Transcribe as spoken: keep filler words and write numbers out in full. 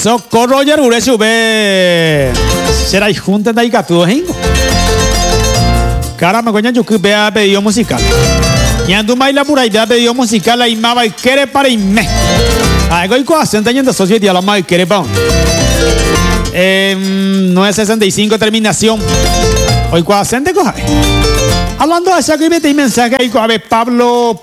Socorro Yarure sube. Será y junta de Icatu, ¿eh? Caramba, coña, yo que vea pedido musical. Y ando más la pura idea pedido musical, la imaba y quiere para irme. Ay, goy co hacen teniendo sociedad la más quiere para. Eh, nueve sesenta y cinco terminación. Hoy co hacen de coja. Hablando de esa que vete y mensaje ahí, a ver, Pablo